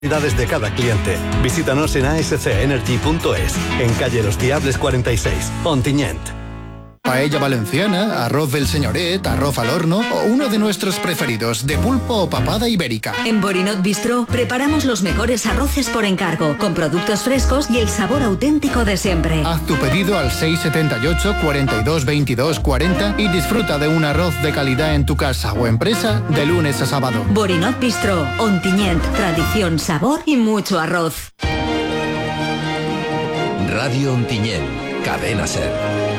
de cada cliente. Visítanos en ascenergy.es, en calle Los Diables 46, Ontinyent. Paella valenciana, arroz del señoret, arroz al horno o uno de nuestros preferidos, de pulpo o papada ibérica. En Borinot Bistro preparamos los mejores arroces por encargo, con productos frescos y el sabor auténtico de siempre. Haz tu pedido al 678 42 22 40 y disfruta de un arroz de calidad en tu casa o empresa de lunes a sábado. Borinot Bistro, Ontinyent, tradición, sabor y mucho arroz. Radio Ontinyent, Cadena Ser.